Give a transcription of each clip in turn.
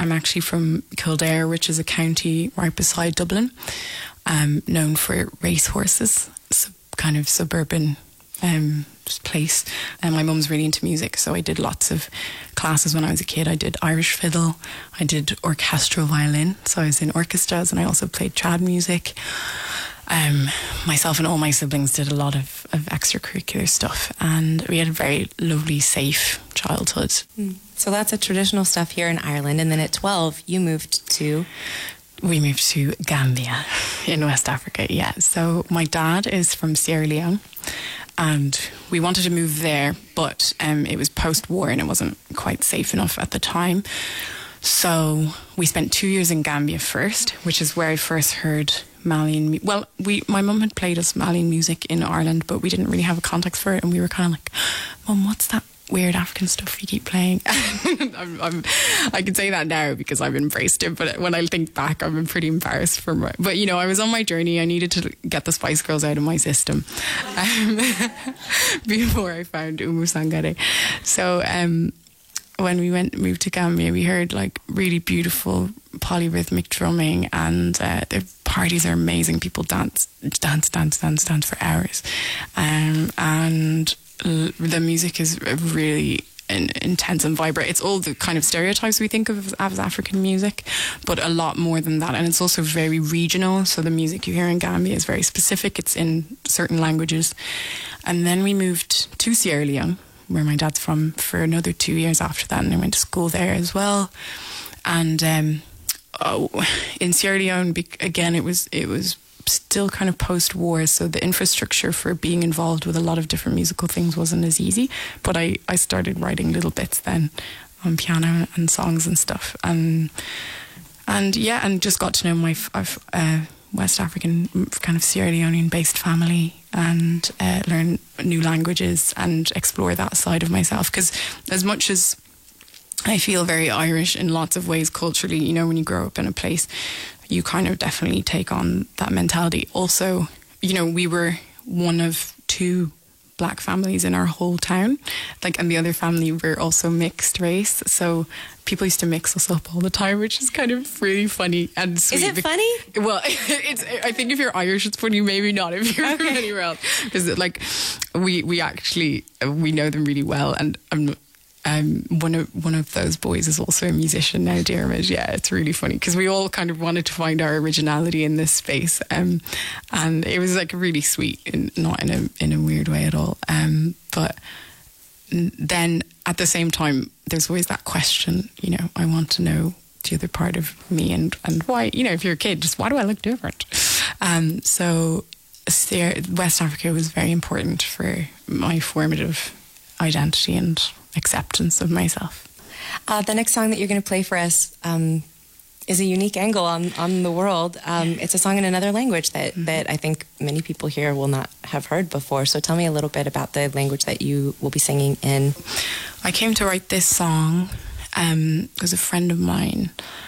I'm actually from Kildare, which is a county right beside Dublin, known for racehorses, kind of suburban place. And my mum's really into music, so I did lots of classes when I was a kid. I did Irish fiddle, I did orchestral violin, so I was in orchestras, and I also played trad music. Myself and all my siblings did a lot of extracurricular stuff, and we had a very lovely, safe childhood. So lots of traditional stuff here in Ireland, and then at 12 you moved to... We moved to Gambia in West Africa, yeah. So my dad is from Sierra Leone, and we wanted to move there, but it was post-war and it wasn't quite safe enough at the time. So we spent 2 years in Gambia first, which is where I first heard Malian. Well, my mum had played us Malian music in Ireland, but we didn't really have a context for it, and we were kind of like, Mum, what's that weird African stuff you keep playing? I can say that now because I've embraced it, but when I think back, I've been pretty embarrassed but you know, I was on my journey. I needed to get the Spice Girls out of my system before I found Umu Sangare. So when we moved to Gambia, we heard like really beautiful polyrhythmic drumming, and the parties are amazing. People dance for hours, and the music is really intense and vibrant. It's all the kind of stereotypes we think of as African music, but a lot more than that. And it's also very regional, so the music you hear in Gambia is very specific. It's in certain languages. And then we moved to Sierra Leone, where my dad's from, for another 2 years after that, and I went to school there as well. And in Sierra Leone, again, it was still kind of post-war, so the infrastructure for being involved with a lot of different musical things wasn't as easy, but I started writing little bits then on piano and songs and stuff, and just got to know my West African kind of Sierra Leonean based family, and learn new languages and explore that side of myself, because as much as I feel very Irish in lots of ways culturally, you know, when you grow up in a place, you kind of definitely take on that mentality. Also, you know, we were one of 2 black families in our whole town, and the other family were also mixed race, so people used to mix us up all the time, which is kind of really funny and sweet. Is it funny? Well, I think if you're Irish it's funny, maybe not if you're from anywhere else, because we know them really well, and one of those boys is also a musician now, Dermot. Yeah, it's really funny because we all kind of wanted to find our originality in this space, and it was like really sweet, not in a weird way at all. But then at the same time, there's always that question. You know, I want to know the other part of me, and why. You know, if you're a kid, just why do I look different? So West Africa was very important for my formative identity and acceptance of myself. The next song that you're going to play for us is a unique angle on the world. It's a song in another language that I think many people here will not have heard before. So tell me a little bit about the language that you will be singing in. I came to write this song because a friend of mine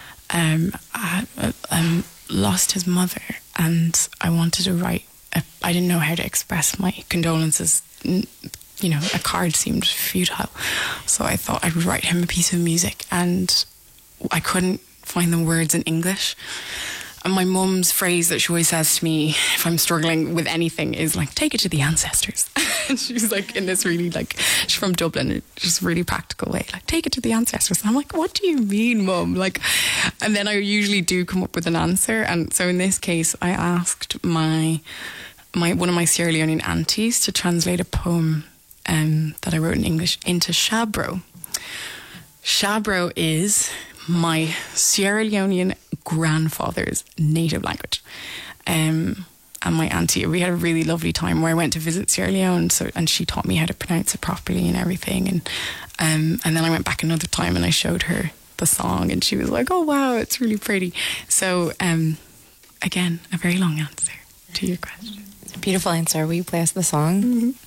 lost his mother, and I wanted to write. I didn't know how to express my condolences. You know, a card seemed futile, so I thought I'd write him a piece of music, and I couldn't find the words in English. And my mum's phrase that she always says to me if I'm struggling with anything is like, take it to the ancestors. And she's like, in this really, like, she's from Dublin, just really practical way, like, take it to the ancestors. And I'm like, what do you mean, Mum? Like, and then I usually do come up with an answer. And so in this case, I asked one of my Sierra Leonean aunties to translate a poem that I wrote in English into Shabro. Shabro is my Sierra Leonean grandfather's native language. And my auntie, we had a really lovely time where I went to visit Sierra Leone, and she taught me how to pronounce it properly and everything. And then I went back another time and I showed her the song, and she was like, oh wow, it's really pretty. So again, a very long answer to your question. It's a beautiful answer. Will you play us the song? Mm-hmm.